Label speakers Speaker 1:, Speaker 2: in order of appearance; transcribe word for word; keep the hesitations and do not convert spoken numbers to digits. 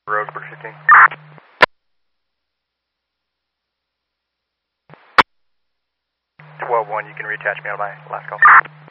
Speaker 1: Roseburg fifteen. twelve one, you can reattach me on my last call.